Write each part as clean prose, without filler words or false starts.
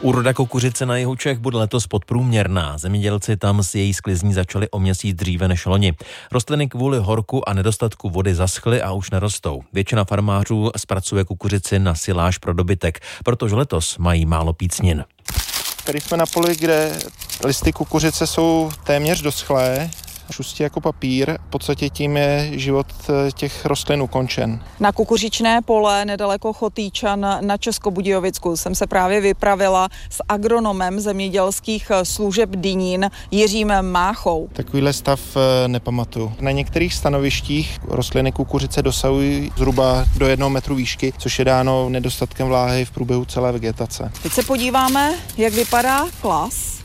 Úroda kukuřice na jihu Čech bude letos podprůměrná. Zemědělci tam s její sklizní začali o měsíc dříve než loni. Rostliny kvůli horku a nedostatku vody zaschly a už nerostou. Většina farmářů zpracuje kukuřici na siláž pro dobytek, protože letos mají málo pícnin. Tady jsme na poli, kde listy kukuřice jsou téměř doschlé, šustí jako papír. V podstatě tím je život těch rostlin ukončen. Na kukuřičné pole nedaleko Chotýčan na Českobudějovicku jsem se právě vypravila s agronomem zemědělských služeb Dynín Jiřím Máchou. Takovýhle stav nepamatuju. Na některých stanovištích rostliny kukuřice dosahují zhruba do 1 metru výšky, což je dáno nedostatkem vláhy v průběhu celé vegetace. Teď se podíváme, jak vypadá klas.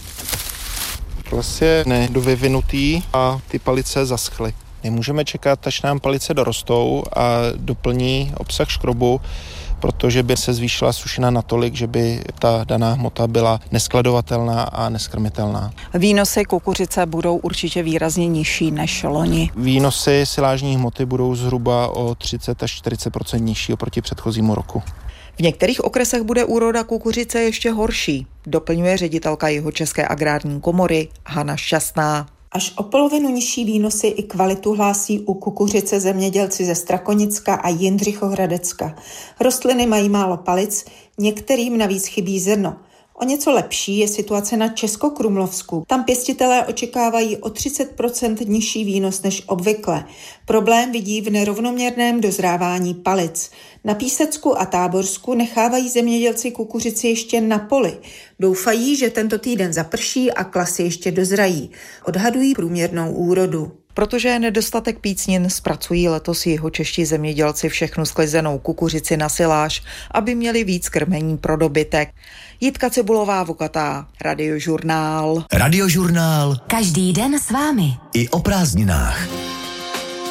Klas je nedovyvinutý a ty palice zaschly. Nemůžeme čekat, až nám palice dorostou a doplní obsah škrobu, protože by se zvýšila sušina natolik, že by ta daná hmota byla neskladovatelná a neskrmitelná. Výnosy kukuřice budou určitě výrazně nižší než loni. Výnosy silážní hmoty budou zhruba o 30 až 40% nižší oproti předchozímu roku. V některých okresech bude úroda kukuřice ještě horší, doplňuje ředitelka Jihočeské agrární komory Hana Šťastná. Až o polovinu nižší výnosy i kvalitu hlásí u kukuřice zemědělci ze Strakonicka a Jindřichohradecka. Rostliny mají málo palic, některým navíc chybí zrno. O něco lepší je situace na Českokrumlovsku. Tam pěstitelé očekávají o 30% nižší výnos než obvykle. Problém vidí v nerovnoměrném dozrávání palic. Na Písecku a Táborsku nechávají zemědělci kukuřici ještě na poli. Doufají, že tento týden zaprší a klasy ještě dozrají. Odhadují průměrnou úrodu. Protože je nedostatek pícnin, zpracují letos jihočeští zemědělci všechnu sklizenou kukuřici na siláž, aby měli víc krmení pro dobytek. Jitka Cibulová-Vokatá, Radiožurnál. Radiožurnál. Každý den s vámi. I o prázdninách.